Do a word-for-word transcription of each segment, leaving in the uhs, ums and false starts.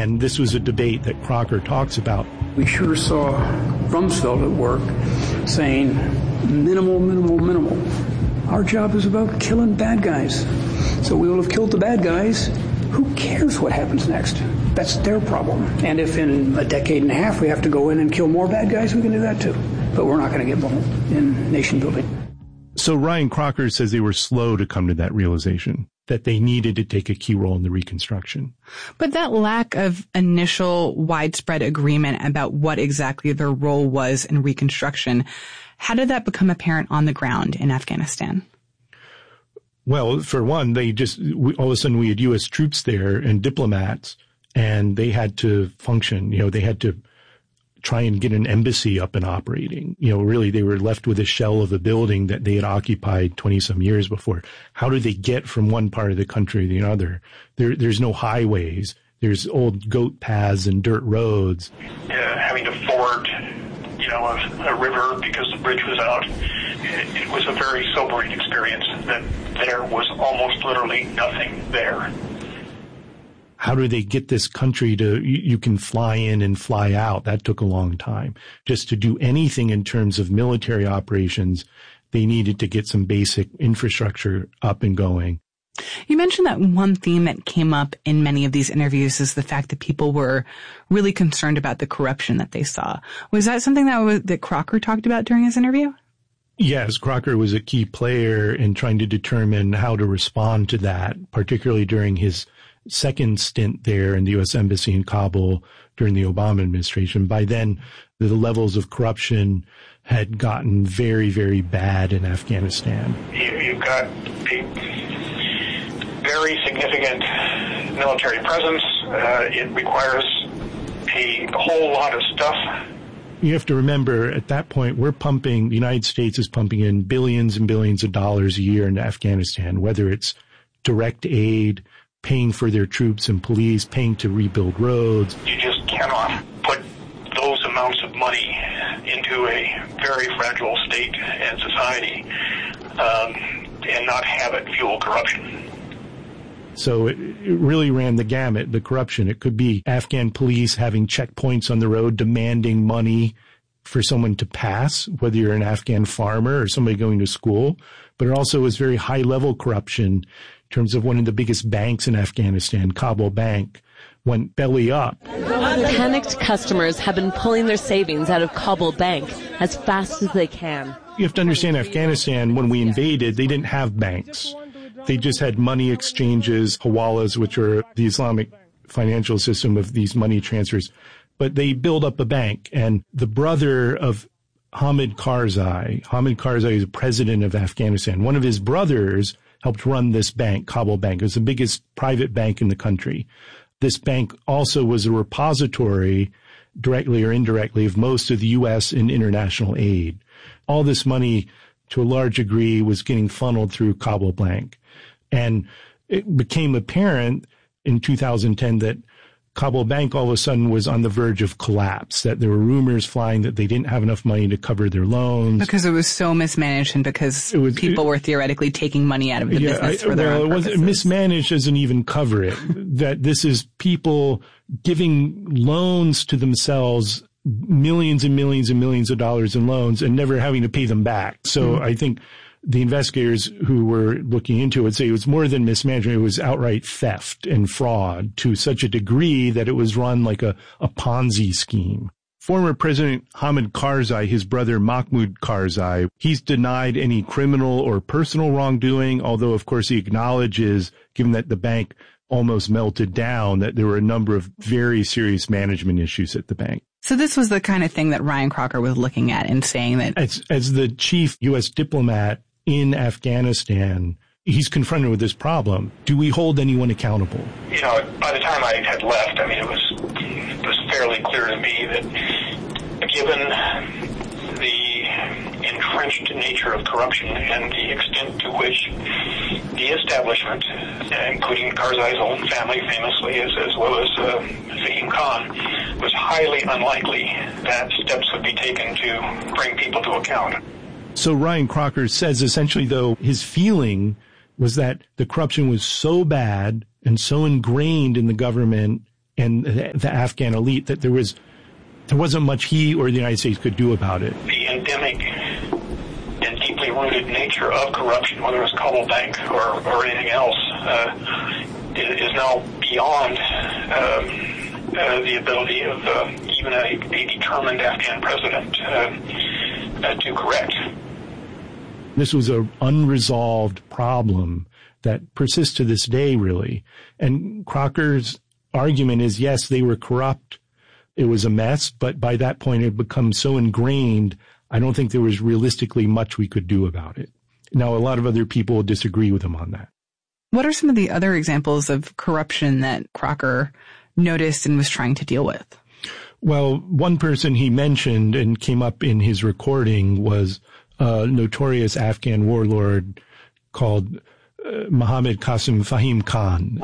And this was a debate that Crocker talks about. We sure saw Rumsfeld at work saying, minimal, minimal, minimal. Our job is about killing bad guys. So we will have killed the bad guys. Who cares what happens next? That's their problem. And if in a decade and a half we have to go in and kill more bad guys, we can do that too. But we're not going to get involved in nation building. So Ryan Crocker says they were slow to come to that realization, that they needed to take a key role in the Reconstruction. But that lack of initial widespread agreement about what exactly their role was in Reconstruction, how did that become apparent on the ground in Afghanistan? Well, for one, they just, all of a sudden we had U S troops there and diplomats, and they had to function. You know, they had to try and get an embassy up and operating. You know, really, they were left with a shell of a building that they had occupied twenty some years before. How do they get from one part of the country to the other? There, there's no highways. There's old goat paths and dirt roads. Yeah, having to ford, you know, a, a river because the bridge was out. It, it was a very sobering experience that there was almost literally nothing there. How do they get this country to, you, you can fly in and fly out? That took a long time. Just to do anything in terms of military operations, they needed to get some basic infrastructure up and going. You mentioned that one theme that came up in many of these interviews is the fact that people were really concerned about the corruption that they saw. Was that something that was, that Crocker talked about during his interview? Yes, Crocker was a key player in trying to determine how to respond to that, particularly during his second stint there in the U S Embassy in Kabul during the Obama administration. By then, the levels of corruption had gotten very, very bad in Afghanistan. You, you've got a very significant military presence. Uh, it requires a whole lot of stuff. You have to remember, at that point, we're pumping, the United States is pumping in billions and billions of dollars a year into Afghanistan, whether it's direct aid, paying for their troops and police, paying to rebuild roads. You just cannot put those amounts of money into a very fragile state and society um, and not have it fuel corruption. So it, it really ran the gamut, the corruption. It could be Afghan police having checkpoints on the road demanding money for someone to pass, whether you're an Afghan farmer or somebody going to school. But it also was very high-level corruption in terms of one of the biggest banks in Afghanistan, Kabul Bank, went belly up. Panicked customers have been pulling their savings out of Kabul Bank as fast as they can. You have to understand, Afghanistan, when we invaded, they didn't have banks. They just had money exchanges, hawalas, which are the Islamic financial system of these money transfers. But they built up a bank, and the brother of Hamid Karzai, Hamid Karzai is the president of Afghanistan. One of his brothers helped run this bank, Kabul Bank. It was the biggest private bank in the country. This bank also was a repository, directly or indirectly, of most of the U S and international aid. All this money, to a large degree, was getting funneled through Kabul Bank. And it became apparent in two thousand ten that Kabul Bank all of a sudden was on the verge of collapse, that there were rumors flying that they didn't have enough money to cover their loans. Because it was so mismanaged and because it was, people it, were theoretically taking money out of the yeah, business for I, their well, own it purposes. Was, mismanaged doesn't even cover it. That this is people giving loans to themselves, millions and millions and millions of dollars in loans, and never having to pay them back. So mm-hmm. I think the investigators who were looking into it would say it was more than mismanagement. It was outright theft and fraud to such a degree that it was run like a, a Ponzi scheme. Former President Hamid Karzai, his brother Mahmoud Karzai, he's denied any criminal or personal wrongdoing, although, of course, he acknowledges, given that the bank almost melted down, that there were a number of very serious management issues at the bank. So this was the kind of thing that Ryan Crocker was looking at and saying that... As, as the chief U S diplomat in Afghanistan, he's confronted with this problem. Do we hold anyone accountable? You know, by the time I had left, I mean, it was, it was fairly clear to me that given the entrenched nature of corruption and the extent to which the establishment, including Karzai's own family famously, as, as well as uh, Fahim Khan, was highly unlikely that steps would be taken to bring people to account. So Ryan Crocker says essentially, though, his feeling was that the corruption was so bad and so ingrained in the government and the, the Afghan elite that there was there wasn't much he or the United States could do about it. The endemic and deeply rooted nature of corruption, whether it's Kabul Bank or, or anything else, uh, is, is now beyond um, uh, the ability of uh, even a, a determined Afghan president uh, uh, to correct. This was an unresolved problem that persists to this day, really. And Crocker's argument is, yes, they were corrupt. It was a mess, but by that point it had become so ingrained, I don't think there was realistically much we could do about it. Now, a lot of other people disagree with him on that. What are some of the other examples of corruption that Crocker noticed and was trying to deal with? Well, one person he mentioned and came up in his recording was a notorious Afghan warlord called uh, Mohammad Qasim Fahim Khan.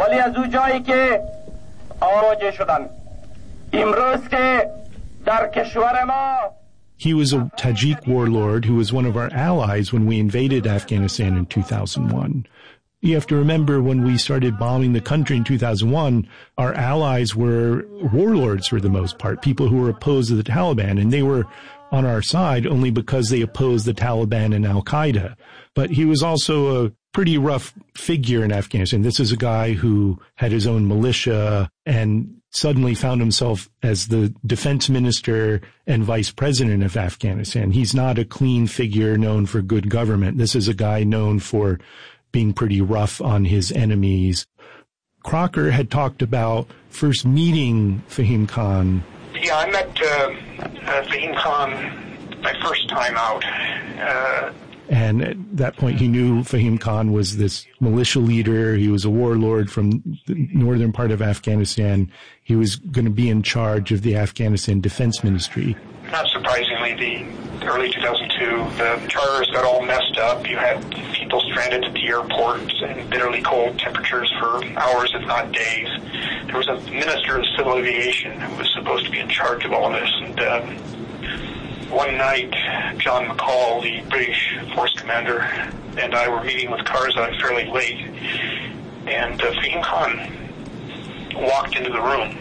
He was a Tajik warlord who was one of our allies when we invaded Afghanistan in two thousand one. You have to remember when we started bombing the country in two thousand one, our allies were warlords for the most part, people who were opposed to the Taliban, and they were on our side only because they opposed the Taliban and Al-Qaeda. But he was also a pretty rough figure in Afghanistan. This is a guy who had his own militia and suddenly found himself as the defense minister and vice president of Afghanistan. He's not a clean figure known for good government. This is a guy known for being pretty rough on his enemies. Crocker had talked about first meeting Fahim Khan. Yeah, I met uh, uh, Fahim Khan my first time out. Uh, and at that point, he knew Fahim Khan was this militia leader. He was a warlord from the northern part of Afghanistan. He was going to be in charge of the Afghanistan Defense Ministry. Not surprisingly, the early two thousand two, the charters got all messed up. You had people stranded at the airports in bitterly cold temperatures for hours, if not days. There was a minister of civil aviation who was supposed to be in charge of all of this. And um, one night, John McCall, the British force commander, and I were meeting with Karzai fairly late. And uh, Fahim Khan walked into the room.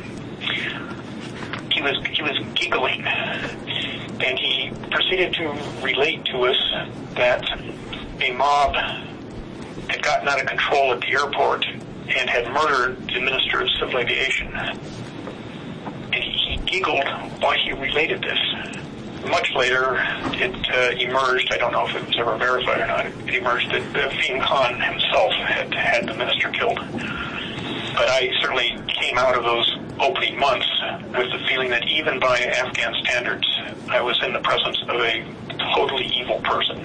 He was he was giggling, and he proceeded to relate to us that a mob had gotten out of control at the airport and had murdered the Minister of Civil Aviation. And he, he giggled while he related this. Much later, it uh, emerged, I don't know if it was ever verified or not, it emerged that uh, Fahim Khan himself had had the minister killed. But I certainly came out of those opening months with the feeling that even by Afghan standards, I was in the presence of a totally evil person.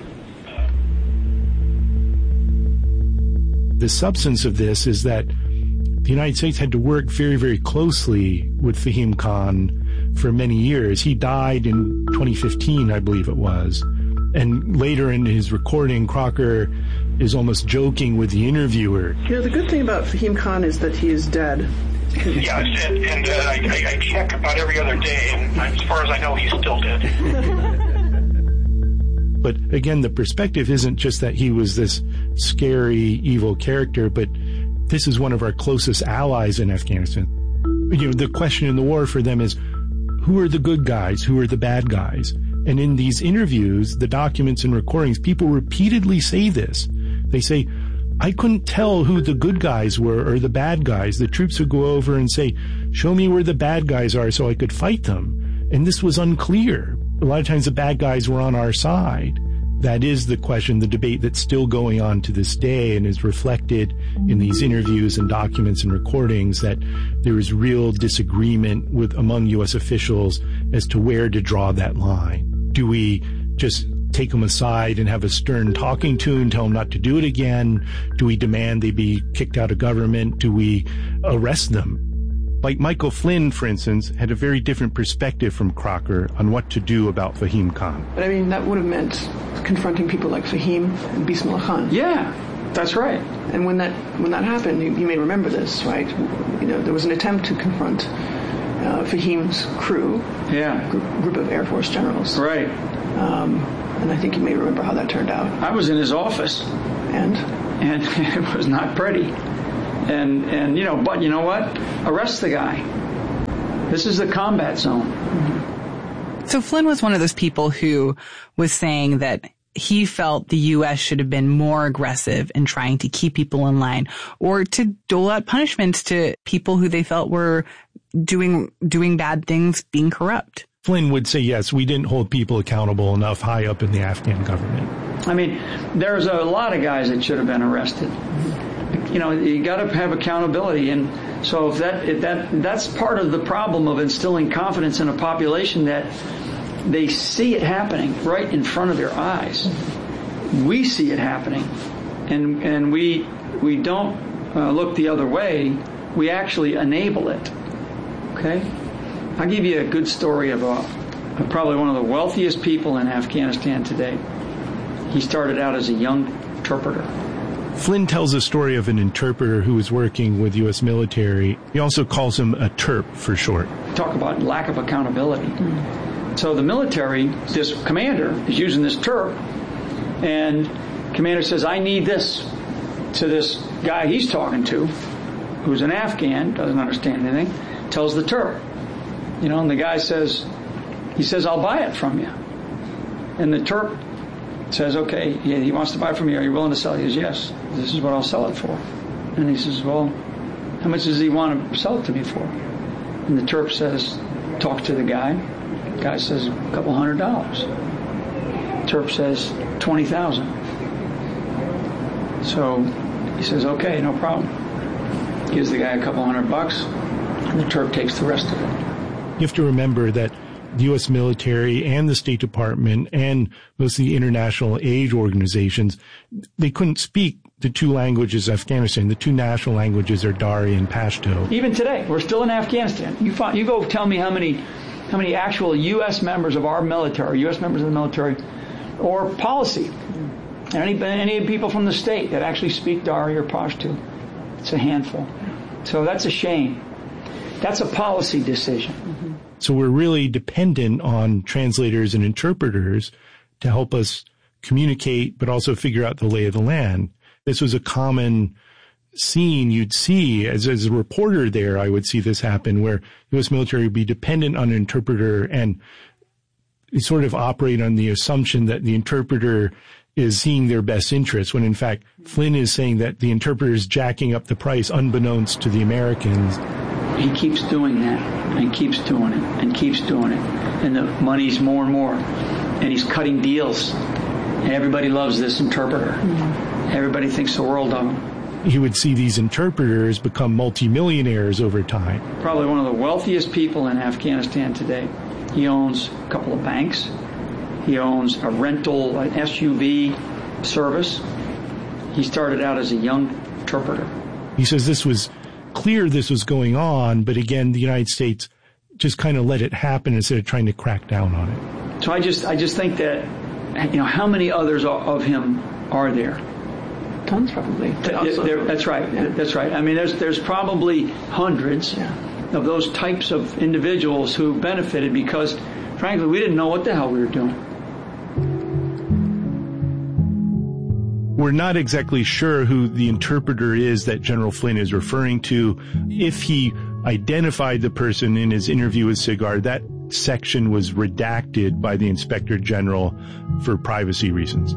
The substance of this is that the United States had to work very, very closely with Fahim Khan for many years. He died in twenty fifteen, I believe it was. And later in his recording, Crocker is almost joking with the interviewer. You know, the good thing about Fahim Khan is that he is dead. Yes, and, and uh, I, I check about every other day, and as far as I know, he's still dead. But again, the perspective isn't just that he was this scary, evil character, but this is one of our closest allies in Afghanistan. You know, the question in the war for them is, who are the good guys? Who are the bad guys? And in these interviews, the documents and recordings, people repeatedly say this. They say, I couldn't tell who the good guys were or the bad guys. The troops would go over and say, show me where the bad guys are so I could fight them. And this was unclear. A lot of times the bad guys were on our side. That is the question, the debate that's still going on to this day and is reflected in these interviews and documents and recordings, that there is real disagreement with among U S officials as to where to draw that line. Do we just take them aside and have a stern talking to and tell them not to do it again? Do we demand they be kicked out of government? Do we arrest them? Like Michael Flynn, for instance, had a very different perspective from Crocker on what to do about Fahim Khan. But I mean, that would have meant confronting people like Fahim and Bismillah Khan. Yeah, that's right. And when that when that happened, you, you may remember this, right? You know, there was an attempt to confront uh, Fahim's crew, yeah, group, group of Air Force generals, right? Um, and I think you may remember how that turned out. I was in his office, and and it was not pretty. and, and, you know, but you know what? Arrest the guy. This is the combat zone. So Flynn was one of those people who was saying that he felt the U S should have been more aggressive in trying to keep people in line or to dole out punishments to people who they felt were doing doing bad things, being corrupt. Flynn would say, yes, we didn't hold people accountable enough high up in the Afghan government. I mean, there's a lot of guys that should have been arrested. You know, you got to have accountability, and so if that if that that's part of the problem of instilling confidence in a population that they see it happening right in front of their eyes. We see it happening, and and we we don't uh, look the other way. We actually enable it. Okay, I'll give you a good story of a, probably one of the wealthiest people in Afghanistan today. He started out as a young interpreter. Flynn tells a story of an interpreter who was working with U S military. He also calls him a Terp for short. Talk about lack of accountability. Mm. So the military, this commander is using this Terp, and commander says, I need this to this guy he's talking to, who's an Afghan, doesn't understand anything, tells the Terp. You know, and the guy says, he says, I'll buy it from you. And the Terp says, okay, yeah, he wants to buy it from you. Are you willing to sell it? He says, yes, this is what I'll sell it for. And he says, well, how much does he want to sell it to me for? And the Terp says, talk to the guy. The guy says, a couple hundred dollars. Terp says, twenty thousand. So he says, okay, no problem. Gives the guy a couple hundred bucks, and the Terp takes the rest of it. You have to remember that the U S military and the State Department and most of the international aid organizations, they couldn't speak the two languages of Afghanistan. The two national languages are Dari and Pashto. Even today, we're still in Afghanistan. You find, you go tell me how many how many actual U S members of our military, U S members of the military, or policy, any any people from the state that actually speak Dari or Pashto. It's a handful. So that's a shame. That's a policy decision. Mm-hmm. So we're really dependent on translators and interpreters to help us communicate, but also figure out the lay of the land. This was a common scene you'd see. As, as a reporter there, I would see this happen, where U S military would be dependent on an interpreter and sort of operate on the assumption that the interpreter is seeing their best interests, when in fact Flynn is saying that the interpreter is jacking up the price unbeknownst to the Americans. He keeps doing that, and keeps doing it, and keeps doing it. And the money's more and more. And he's cutting deals. And everybody loves this interpreter. Mm-hmm. Everybody thinks the world of him. He would see these interpreters become multimillionaires over time. Probably one of the wealthiest people in Afghanistan today. He owns a couple of banks. He owns a rental, an S U V service. He started out as a young interpreter. He says this was clear this was going on, but again, the United States just kind of let it happen instead of trying to crack down on it. So I just, I just think that, you know, how many others of him are there? Tons, probably. There, there, that's right. Yeah. That's right. I mean, there's, there's probably hundreds yeah. of those types of individuals who benefited because, frankly, we didn't know what the hell we were doing. We're not exactly sure who the interpreter is that General Flynn is referring to. If he identified the person in his interview with Sigar, that section was redacted by the Inspector General for privacy reasons.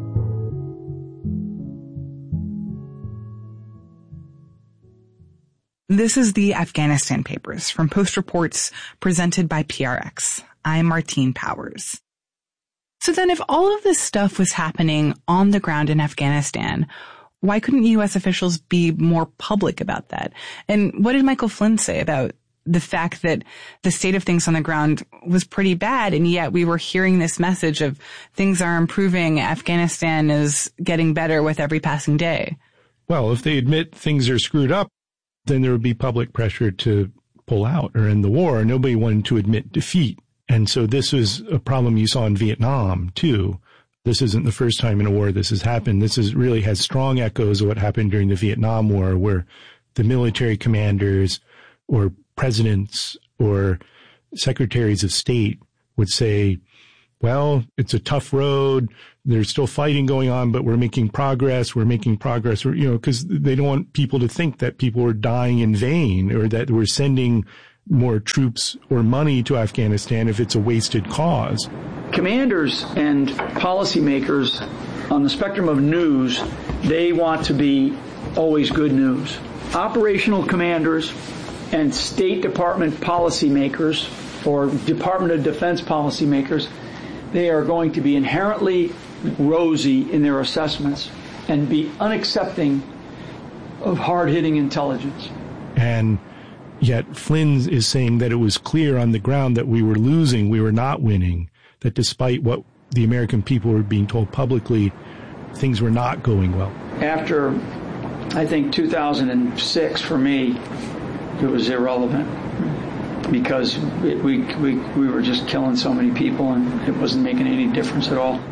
This is the Afghanistan Papers from Post Reports presented by P R X. I'm Martine Powers. So then if all of this stuff was happening on the ground in Afghanistan, why couldn't U S officials be more public about that? And what did Michael Flynn say about the fact that the state of things on the ground was pretty bad, and yet we were hearing this message of things are improving, Afghanistan is getting better with every passing day? Well, if they admit things are screwed up, then there would be public pressure to pull out or end the war. Nobody wanted to admit defeat. And so this was a problem you saw in Vietnam, too. This isn't the first time in a war this has happened. This is really has strong echoes of what happened during the Vietnam War, where the military commanders or presidents or secretaries of state would say, well, it's a tough road. There's still fighting going on, but we're making progress. We're making progress, or, you know, because they don't want people to think that people are dying in vain or that we're sending more troops or money to Afghanistan if it's a wasted cause. Commanders and policymakers on the spectrum of news, they want to be always good news. Operational commanders and State Department policymakers or Department of Defense policymakers, they are going to be inherently rosy in their assessments and be unaccepting of hard-hitting intelligence. And yet Flynn is saying that it was clear on the ground that we were losing, we were not winning, that despite what the American people were being told publicly, things were not going well. After, I think, two thousand six, for me, it was irrelevant because it, we, we, we were just killing so many people and it wasn't making any difference at all.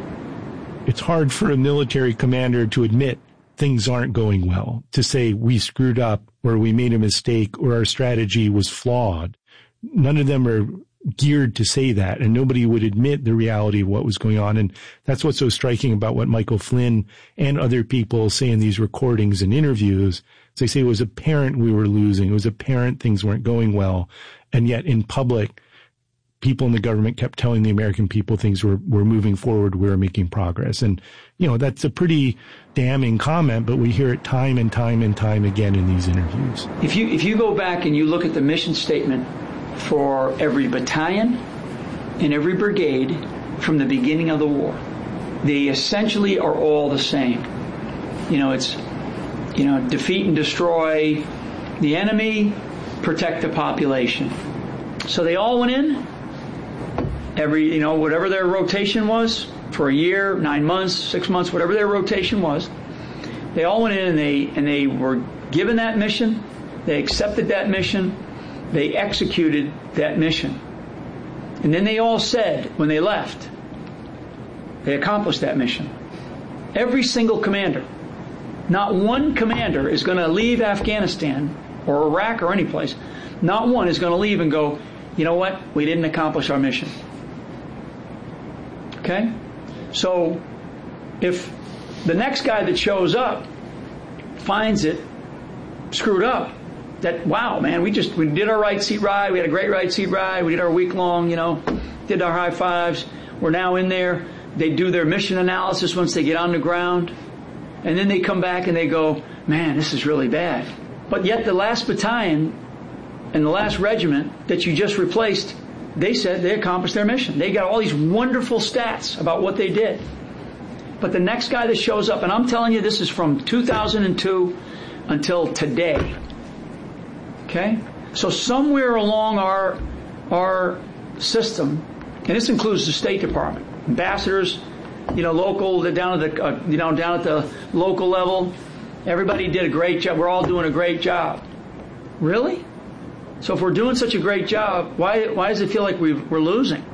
It's hard for a military commander to admit things aren't going well, to say we screwed up or we made a mistake or our strategy was flawed. None of them are geared to say that, and nobody would admit the reality of what was going on. And that's what's so striking about what Michael Flynn and other people say in these recordings and interviews. They say it was apparent we were losing. It was apparent things weren't going well. And yet in public, people in the government kept telling the American people things were, were moving forward, we were making progress. And, you know, that's a pretty damning comment, but we hear it time and time and time again in these interviews. If you, if you go back and you look at the mission statement for every battalion and every brigade from the beginning of the war, they essentially are all the same. You know, it's, you know, defeat and destroy the enemy, protect the population. So they all went in. Every, you know, whatever their rotation was for a year, nine months, six months, whatever their rotation was, they all went in and they and they were given that mission. They accepted that mission. They executed that mission. And then they all said when they left, they accomplished that mission. Every single commander. Not one commander is going to leave Afghanistan or Iraq or any place. Not one is going to leave and go, you know what, we didn't accomplish our mission. Okay? So if the next guy that shows up finds it screwed up, that, wow, man, we just, we did our right seat ride, we had a great right seat ride, we did our week long, you know, did our high fives, we're now in there, they do their mission analysis once they get on the ground, and then they come back and they go, man, this is really bad. But yet the last battalion and the last regiment that you just replaced, they said they accomplished their mission. They got all these wonderful stats about what they did. But the next guy that shows up, and I'm telling you this is from two thousand two until today. Okay? So somewhere along our our system, and this includes the State Department, ambassadors, you know, local, down at the uh, you know down at the local level, everybody did a great job. We're all doing a great job. Really? So if we're doing such a great job, why why does it feel like we've, we're losing?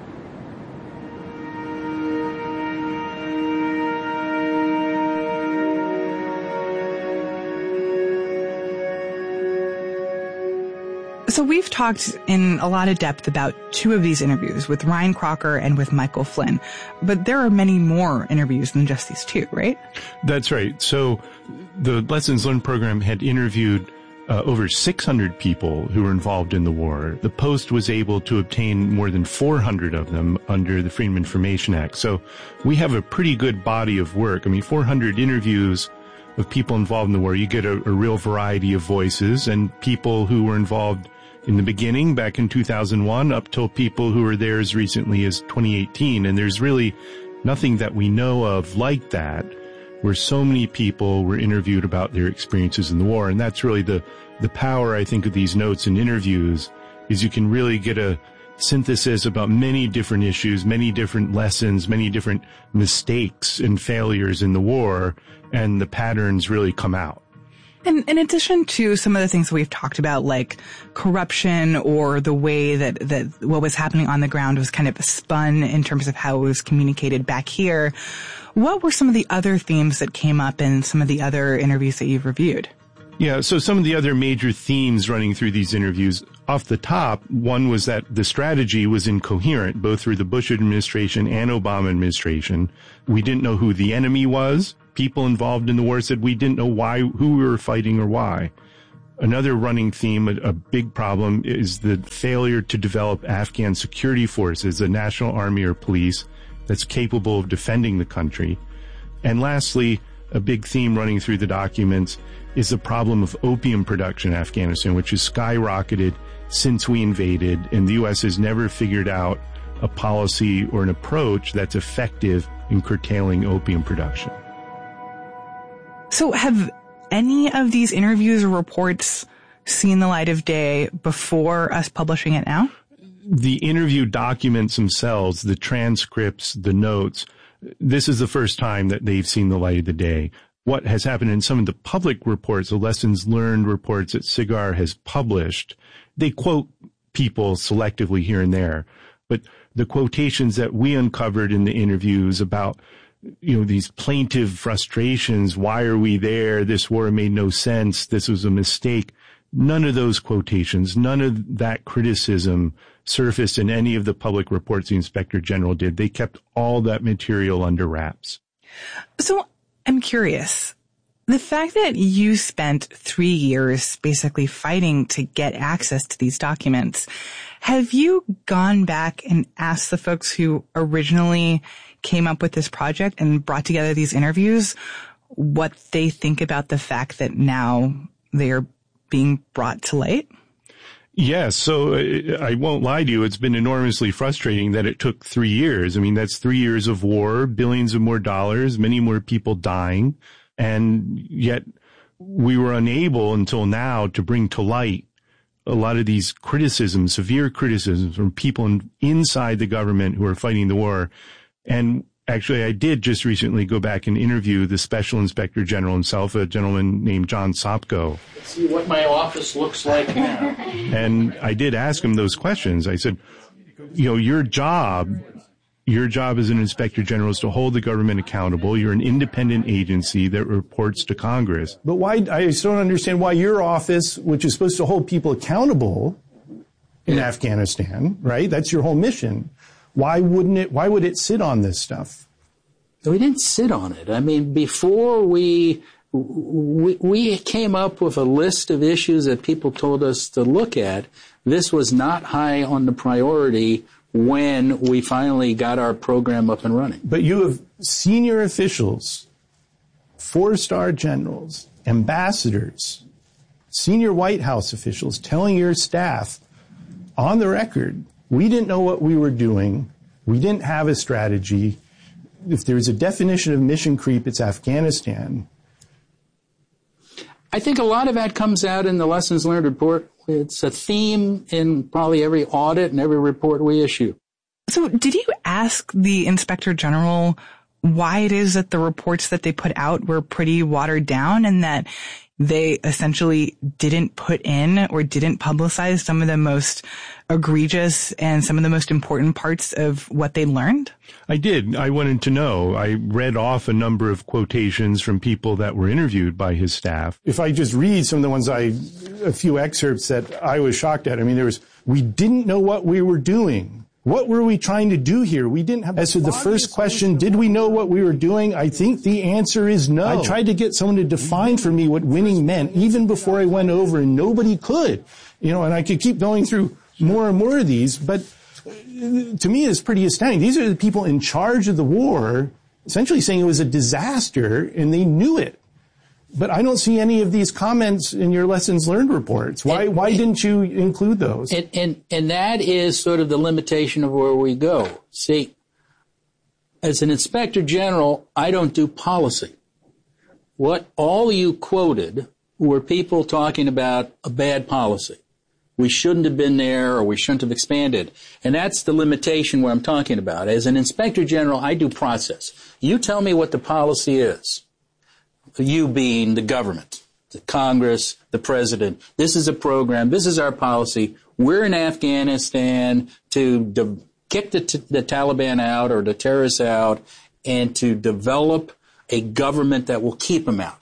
So we've talked in a lot of depth about two of these interviews, with Ryan Crocker and with Michael Flynn. But there are many more interviews than just these two, right? That's right. So the Lessons Learned program had interviewed uh, over six hundred people who were involved in the war. The Post was able to obtain more than four hundred of them under the Freedom of Information Act. So we have a pretty good body of work. I mean, four hundred interviews of people involved in the war. You get a, a real variety of voices, and people who were involved in the beginning, back in two thousand one, up till people who were there as recently as twenty eighteen. And there's really nothing that we know of like that, where so many people were interviewed about their experiences in the war. And that's really the, the power, I think, of these notes and interviews, is you can really get a synthesis about many different issues, many different lessons, many different mistakes and failures in the war, and the patterns really come out. And in addition to some of the things that we've talked about, like corruption or the way that, that what was happening on the ground was kind of spun in terms of how it was communicated back here, what were some of the other themes that came up in some of the other interviews that you've reviewed? Yeah, so some of the other major themes running through these interviews, off the top, one was that the strategy was incoherent, both through the Bush administration and Obama administration. We didn't know who the enemy was. People involved in the war said we didn't know why, who we were fighting or why. Another running theme, a, a big problem, is the failure to develop Afghan security forces, a national army or police that's capable of defending the country. And lastly, a big theme running through the documents is the problem of opium production in Afghanistan, which has skyrocketed since we invaded, and the U S has never figured out a policy or an approach that's effective in curtailing opium production. So have any of these interviews or reports seen the light of day before us publishing it now? The interview documents themselves, the transcripts, the notes, this is the first time that they've seen the light of the day. What has happened in some of the public reports, the lessons learned reports that SIGAR has published, they quote people selectively here and there. But the quotations that we uncovered in the interviews about, you know, these plaintive frustrations, why are we there? This war made no sense. This was a mistake. None of those quotations, none of that criticism surfaced in any of the public reports the Inspector General did. They kept all that material under wraps. So I'm curious, the fact that you spent three years basically fighting to get access to these documents, have you gone back and asked the folks who originally came up with this project and brought together these interviews what they think about the fact that now they are being brought to light? Yes. So I won't lie to you. It's been enormously frustrating that it took three years. I mean, that's three years of war, billions of more dollars, many more people dying. And yet we were unable until now to bring to light a lot of these criticisms, severe criticisms from people in, inside the government who are fighting the war. And actually, I did just recently go back and interview the Special Inspector General himself, a gentleman named John Sopko. Let's see what my office looks like now. And I did ask him those questions. I said, you know, your job, your job as an Inspector General is to hold the government accountable. You're an independent agency that reports to Congress. But why, I just don't understand why your office, which is supposed to hold people accountable in yeah. Afghanistan, right? That's your whole mission. Why wouldn't it, why would it sit on this stuff? We didn't sit on it. I mean, before we, we, we came up with a list of issues that people told us to look at, this was not high on the priority when we finally got our program up and running. But you have senior officials, four-star generals, ambassadors, senior White House officials telling your staff on the record, we didn't know what we were doing. We didn't have a strategy. If there's a definition of mission creep, it's Afghanistan. I think a lot of that comes out in the lessons learned report. It's a theme in probably every audit and every report we issue. So did you ask the Inspector General why it is that the reports that they put out were pretty watered down and that they essentially didn't put in or didn't publicize some of the most egregious and some of the most important parts of what they learned? I did. I wanted to know. I read off a number of quotations from people that were interviewed by his staff. If I just read some of the ones I, a few excerpts that I was shocked at. I mean, there was, we didn't know what we were doing. What were we trying to do here? We didn't have. As to the first question, did we know what we were doing? I think the answer is no. I tried to get someone to define for me what winning meant even before I went over, and nobody could. You know, and I could keep going through more and more of these, but to me it's pretty astounding. These are the people in charge of the war essentially saying it was a disaster, and they knew it. But I don't see any of these comments in your lessons learned reports. Why and, why didn't you include those? And, and and that is sort of the limitation of where we go. See, as an Inspector General, I don't do policy. What all you quoted were people talking about a bad policy. We shouldn't have been there, or we shouldn't have expanded. And that's the limitation where I'm talking about. As an Inspector General, I do process. You tell me what the policy is. You being the government, the Congress, the president. This is a program. This is our policy. We're in Afghanistan to de- kick the, t- the Taliban out or the terrorists out and to develop a government that will keep them out.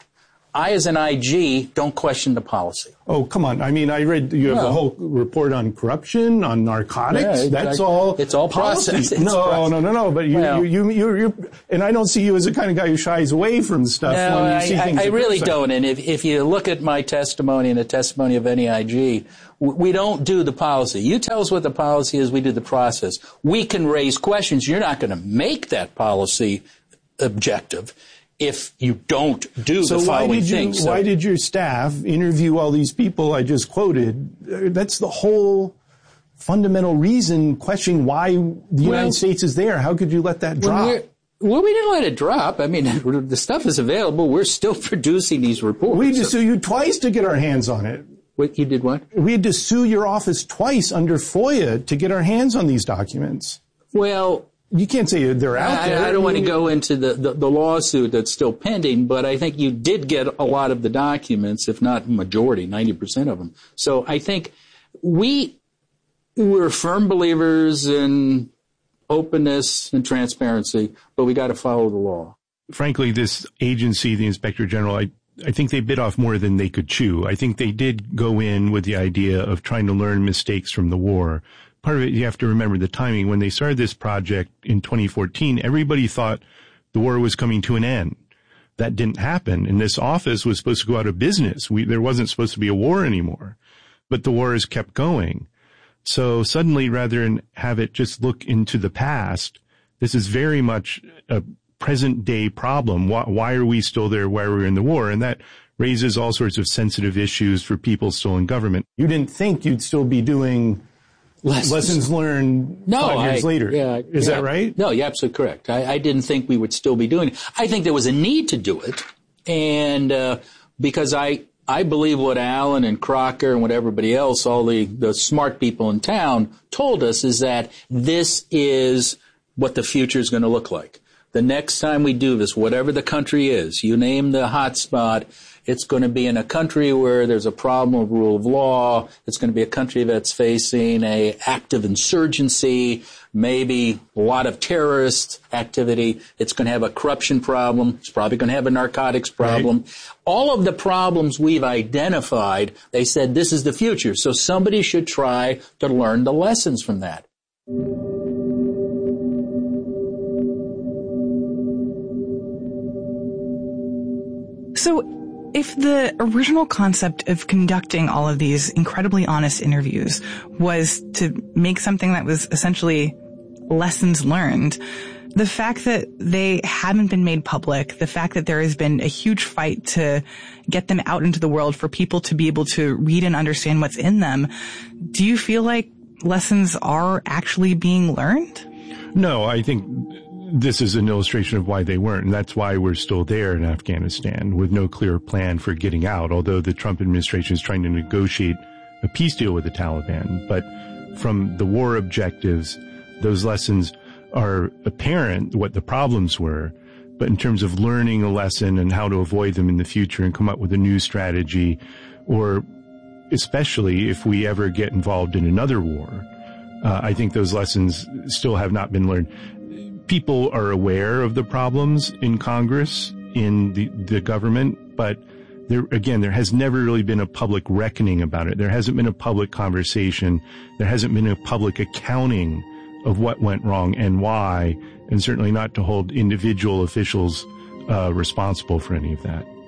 I, as an I G, don't question the policy. Oh, come on. I mean, I read you have no. the whole report on corruption, on narcotics. Yeah, That's I, all. It's all process. It's no, process. no, no, no. But you, well, you, you, you, you, and I don't see you as the kind of guy who shies away from stuff. No, when you I, see things I, I really person. don't. And if, if you look at my testimony and the testimony of any I G, we don't do the policy. You tell us what the policy is, we do the process. We can raise questions. You're not going to make that policy objective if you don't do so the following why did you, things. So why did your staff interview all these people I just quoted? That's the whole fundamental reason questioning why the well, United States is there. How could you let that drop? Well, we didn't let it drop. I mean, the stuff is available. We're still producing these reports. We had to sue you twice to get our hands on it. Wait, you did what? We had to sue your office twice under FOIA to get our hands on these documents. Well, you can't say they're out I, there. I don't want to go into the, the, the lawsuit that's still pending, but I think you did get a lot of the documents, if not majority, ninety percent of them. So I think we we're firm believers in openness and transparency, but we got to follow the law. Frankly, this agency, the Inspector General, I, I think they bit off more than they could chew. I think they did go in with the idea of trying to learn mistakes from the war. Part of it, you have to remember the timing. When they started this project in twenty fourteen, everybody thought the war was coming to an end. That didn't happen. And this office was supposed to go out of business. We, there wasn't supposed to be a war anymore. But the war has kept going. So suddenly, rather than have it just look into the past, this is very much a present day problem. Why, why are we still there? Why are we in the war? And that raises all sorts of sensitive issues for people still in government. You didn't think you'd still be doing lessons, lessons learned no, five years I, later. Yeah, is yeah. that right? No, you're absolutely correct. I, I didn't think we would still be doing it. I think there was a need to do it. And uh, because I I believe what Alan and Crocker and what everybody else, all the, the smart people in town told us is that this is what the future is going to look like. The next time we do this, whatever the country is, you name the hot spot, it's going to be in a country where there's a problem of rule of law. It's going to be a country that's facing a active insurgency, maybe a lot of terrorist activity. It's going to have a corruption problem. It's probably going to have a narcotics problem. Right. All of the problems we've identified, they said this is the future. So somebody should try to learn the lessons from that. So if the original concept of conducting all of these incredibly honest interviews was to make something that was essentially lessons learned, the fact that they haven't been made public, the fact that there has been a huge fight to get them out into the world for people to be able to read and understand what's in them, do you feel like lessons are actually being learned? No, I think this is an illustration of why they weren't, and that's why we're still there in Afghanistan with no clear plan for getting out, although the Trump administration is trying to negotiate a peace deal with the Taliban. But from the war objectives, those lessons are apparent, what the problems were. But in terms of learning a lesson and how to avoid them in the future and come up with a new strategy, or especially if we ever get involved in another war, uh, I think those lessons still have not been learned. People are aware of the problems in Congress, in the, the government, but there, again, there has never really been a public reckoning about it. There hasn't been a public conversation. There hasn't been a public accounting of what went wrong and why, and certainly not to hold individual officials uh, responsible for any of that.